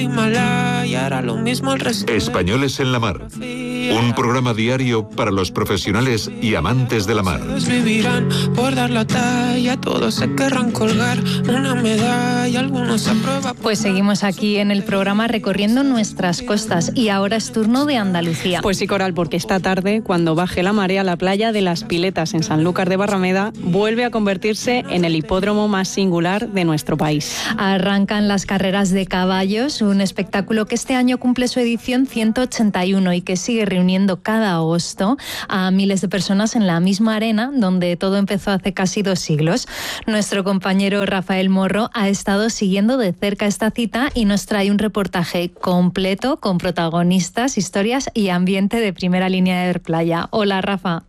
Españoles en la Mar, un programa diario para los profesionales y amantes de la mar. Vivirán por dar la talla, todos se querrán colgar una medalla, algunos aprueban. Pues seguimos aquí en el programa recorriendo nuestras costas y ahora es turno de Andalucía. Pues sí, Coral, porque esta tarde, cuando baje la marea, la playa de Las Piletas en Sanlúcar de Barrameda vuelve a convertirse en el hipódromo más singular de nuestro país. Arrancan las carreras de caballos, un espectáculo que este año cumple su edición 181 y que sigue reuniendo cada agosto a miles de personas en la misma arena donde todo empezó hace casi 2 siglos. Nuestro compañero Rafael Morro ha estado siguiendo de cerca esta cita y nos trae un reportaje completo con protagonistas, historias y ambiente de primera línea de playa. Hola, Rafa.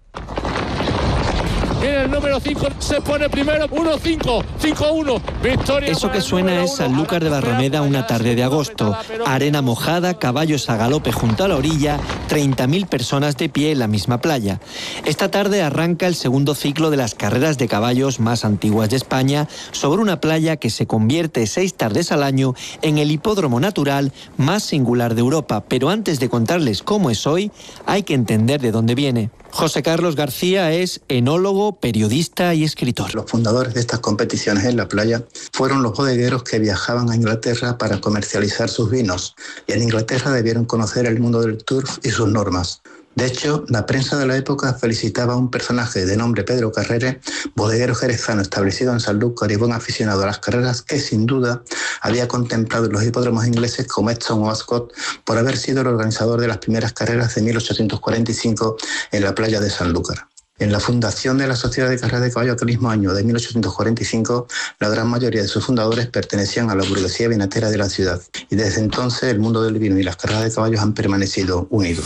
El número 5 se pone primero, 1-5, 5-1, victoria. Eso que suena es Sanlúcar de Barrameda una tarde de agosto. Arena mojada, caballos a galope junto a la orilla, 30.000 personas de pie en la misma playa. Esta tarde arranca el segundo ciclo de las carreras de caballos más antiguas de España sobre una playa que se convierte 6 tardes al año en el hipódromo natural más singular de Europa. Pero antes de contarles cómo es hoy, hay que entender de dónde viene. José Carlos García es enólogo, periodista y escritor. Los fundadores de estas competiciones en la playa fueron los bodegueros que viajaban a Inglaterra para comercializar sus vinos y en Inglaterra debieron conocer el mundo del turf y sus normas. De hecho, la prensa de la época felicitaba a un personaje de nombre Pedro Carrere, bodeguero jerezano establecido en Sanlúcar y buen aficionado a las carreras, que sin duda había contemplado los hipódromos ingleses como Epsom o Ascot por haber sido el organizador de las primeras carreras de 1845 en la playa de Sanlúcar. En la fundación de la Sociedad de Carreras de Caballo aquel mismo año de 1845, la gran mayoría de sus fundadores pertenecían a la burguesía vinatera de la ciudad y desde entonces el mundo del vino y las carreras de caballos han permanecido unidos.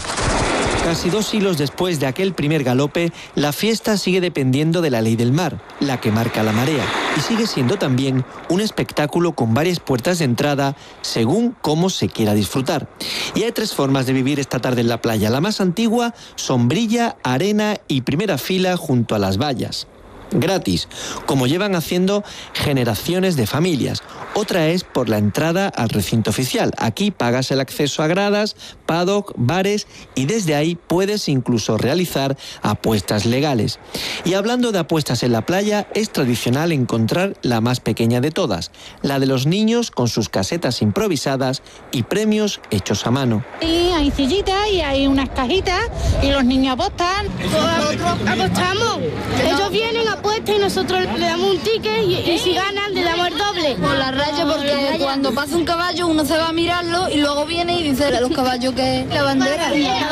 Casi 2 siglos después de aquel primer galope, la fiesta sigue dependiendo de la ley del mar, la que marca la marea, y sigue siendo también un espectáculo con varias puertas de entrada según cómo se quiera disfrutar. Y hay 3 formas de vivir esta tarde en la playa. La más antigua, sombrilla, arena y primera fila junto a las vallas. Gratis, como llevan haciendo generaciones de familias. Otra es por la entrada al recinto oficial. Aquí pagas el acceso a gradas, paddock, bares y desde ahí puedes incluso realizar apuestas legales. Y hablando de apuestas en la playa, es tradicional encontrar la más pequeña de todas, la de los niños con sus casetas improvisadas y premios hechos a mano. Y hay sillitas y hay unas cajitas y los niños apostan. Nosotros apostamos. Ellos vienen, apuestan y nosotros le damos un ticket y si ganan le damos el doble. Por la raya, porque cuando pasa un caballo uno se va a mirarlo y luego viene y dice a los caballos que la bandera.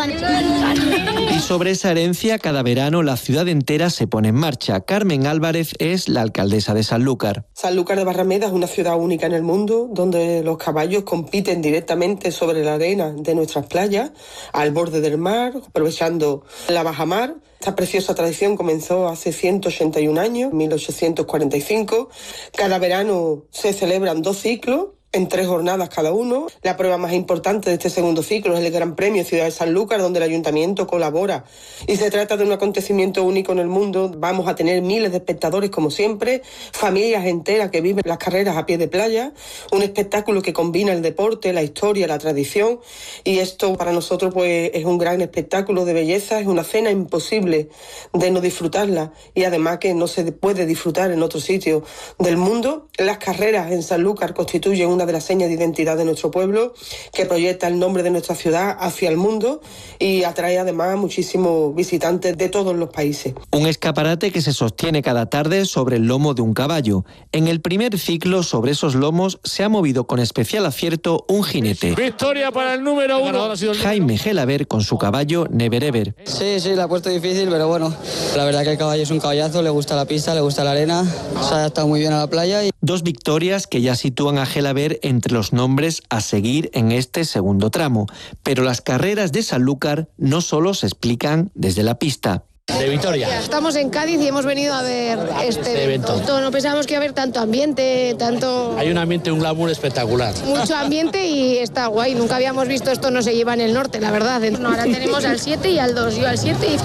Y sobre esa herencia, cada verano la ciudad entera se pone en marcha. Carmen Álvarez es la alcaldesa de Sanlúcar. Sanlúcar de Barrameda es una ciudad única en el mundo donde los caballos compiten directamente sobre la arena de nuestras playas, al borde del mar, aprovechando la bajamar. Esta preciosa tradición comenzó hace 181 años, 1845. Cada verano se celebran 2 ciclos, en 3 jornadas cada uno. La prueba más importante de este segundo ciclo es el Gran Premio Ciudad de Sanlúcar, donde el ayuntamiento colabora. Y se trata de un acontecimiento único en el mundo. Vamos a tener miles de espectadores, como siempre, familias enteras que viven las carreras a pie de playa, un espectáculo que combina el deporte, la historia, la tradición. Y esto para nosotros pues es un gran espectáculo de belleza, es una cena imposible de no disfrutarla y además que no se puede disfrutar en otro sitio del mundo. Las carreras en Sanlúcar constituyen una de las señas de identidad de nuestro pueblo, que proyecta el nombre de nuestra ciudad hacia el mundo y atrae además muchísimos visitantes de todos los países. Un escaparate que se sostiene cada tarde sobre el lomo de un caballo. En el primer ciclo, sobre esos lomos, se ha movido con especial acierto un jinete. Victoria para el número 1. Jaime Gelaber con su caballo Never Ever. Sí, la ha puesto difícil, pero bueno, la verdad que el caballo es un caballazo, le gusta la pista, le gusta la arena, se ha adaptado muy bien a la playa. 2 victorias que ya sitúan a Gelaber entre los nombres a seguir en este segundo tramo. Pero las carreras de Sanlúcar no solo se explican desde la pista. De Vitoria. Estamos en Cádiz y hemos venido a ver este evento. No pensamos que iba a haber tanto ambiente, tanto... Hay un ambiente, un glamour espectacular. Mucho ambiente y está guay. Nunca habíamos visto esto, no se lleva en el norte, la verdad. No, ahora tenemos al 7 y al 2. Yo al 7 y al 2.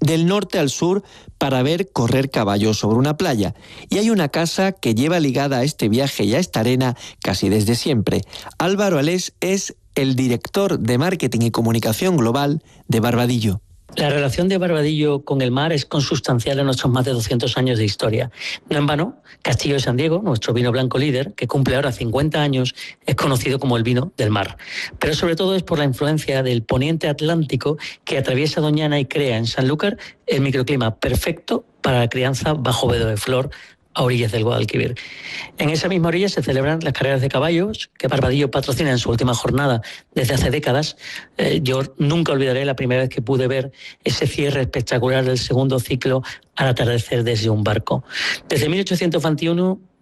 del norte al sur para ver correr caballos sobre una playa. Y hay una casa que lleva ligada a este viaje y a esta arena casi desde siempre. Álvaro Alés es el director de marketing y comunicación global de Barbadillo. La relación de Barbadillo con el mar es consustancial a nuestros más de 200 años de historia. No en vano, Castillo de San Diego, nuestro vino blanco líder, que cumple ahora 50 años, es conocido como el vino del mar. Pero sobre todo es por la influencia del poniente atlántico que atraviesa Doñana y crea en Sanlúcar el microclima perfecto para la crianza bajo vedo de flor a orillas del Guadalquivir. En esa misma orilla se celebran las carreras de caballos que Barbadillo patrocina en su última jornada desde hace décadas. Yo nunca olvidaré la primera vez que pude ver ese cierre espectacular del segundo ciclo al atardecer desde un barco. Desde 1821